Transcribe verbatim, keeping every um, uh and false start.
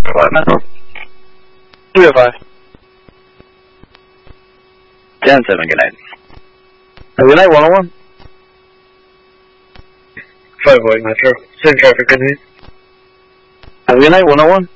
Two oh five. ten seven, good night. Good night, one oh one. five White Metro. Same traffic, good night. Good night, one oh one.